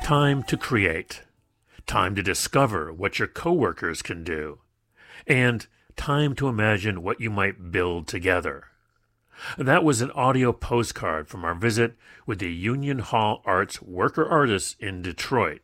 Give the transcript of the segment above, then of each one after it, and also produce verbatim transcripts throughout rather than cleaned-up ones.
Time to create. Time to discover what your coworkers can do. And time to imagine what you might build together. That was an audio postcard from our visit with the Union Hall Arts worker artists in Detroit.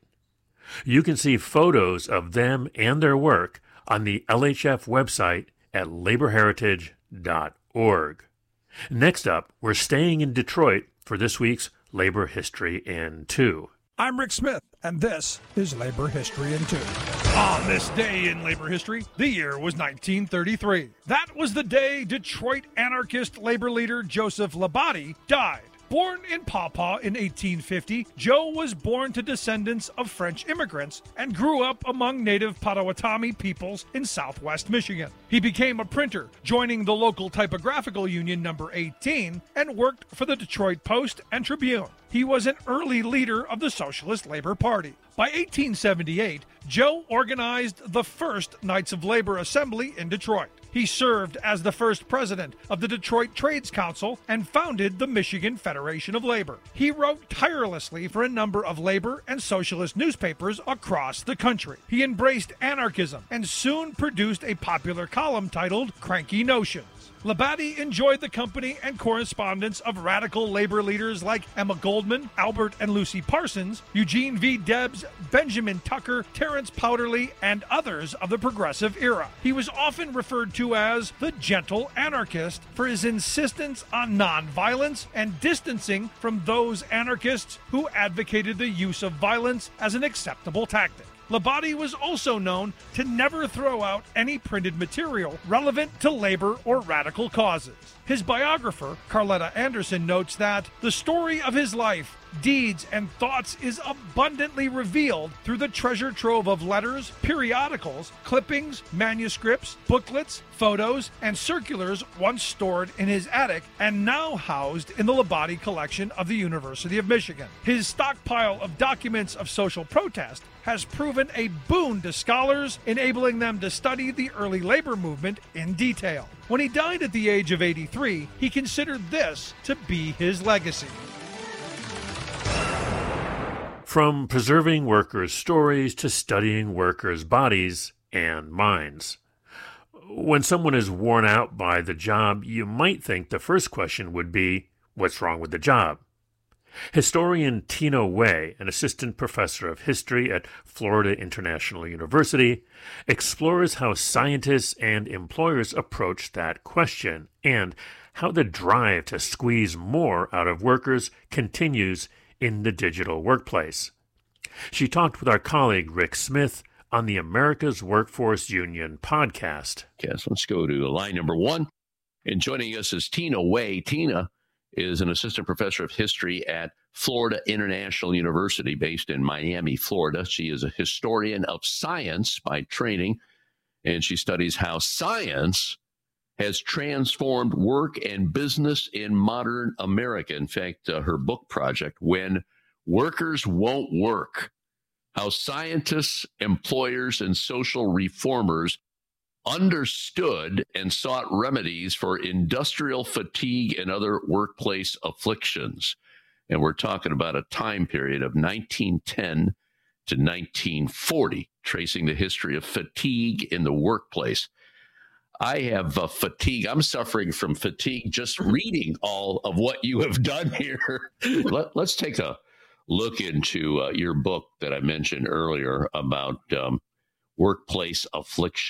You can see photos of them and their work on the L H F website at labor heritage dot org. Next up, we're staying in Detroit for this week's Labor History in Two. I'm Rick Smith, and this is Labor History in Two. On this day in labor history, the year was nineteen thirty-three. That was the day Detroit anarchist labor leader Joseph Labate died. Born in Paw Paw in eighteen fifty, Joe was born to descendants of French immigrants and grew up among native Potawatomi peoples in southwest Michigan. He became a printer, joining the local typographical union number eighteen, and worked for the Detroit Post and Tribune. He was an early leader of the Socialist Labor Party. By eighteen seventy-eight, Joe organized the first Knights of Labor Assembly in Detroit. He served as the first president of the Detroit Trades Council and founded the Michigan Federation of Labor. He wrote tirelessly for a number of labor and socialist newspapers across the country. He embraced anarchism and soon produced a popular column titled Cranky Notions. Labate enjoyed the company and correspondence of radical labor leaders like Emma Goldman, Albert and Lucy Parsons, Eugene V. Debs, Benjamin Tucker, Terence Powderly, and others of the progressive era. He was often referred to as the gentle anarchist for his insistence on nonviolence and distancing from those anarchists who advocated the use of violence as an acceptable tactic. Labate was also known to never throw out any printed material relevant to labor or radical causes. His biographer, Carletta Anderson, notes that the story of his life, deeds, and thoughts is abundantly revealed through the treasure trove of letters, periodicals, clippings, manuscripts, booklets, photos, and circulars once stored in his attic and now housed in the Labate collection of the University of Michigan. His stockpile of documents of social protest has proven a boon to scholars, enabling them to study the early labor movement in detail. When he died at the age of eighty-three, he considered this to be his legacy. From preserving workers' stories to studying workers' bodies and minds. When someone is worn out by the job, you might think the first question would be, what's wrong with the job? Historian Tina Way, an assistant professor of history at Florida International University, explores how scientists and employers approach that question and how the drive to squeeze more out of workers continues in the digital workplace. She talked with our colleague Rick Smith on the America's Workforce Union podcast. Yes, let's go to line number one. And joining us is Tina Way. Tina is an assistant professor of history at Florida International University based in Miami, Florida. She is a historian of science by training, and she studies how science has transformed work and business in modern America. In fact, uh, her book project, When Workers Won't Work, How Scientists, Employers, and Social Reformers Understood and Sought Remedies for Industrial Fatigue and Other Workplace Afflictions. And we're talking about a time period of nineteen ten to nineteen forty, tracing the history of fatigue in the workplace. I have uh, fatigue. I'm suffering from fatigue just reading all of what you have done here. Let, let's take a look into uh, your book that I mentioned earlier about um, workplace affliction.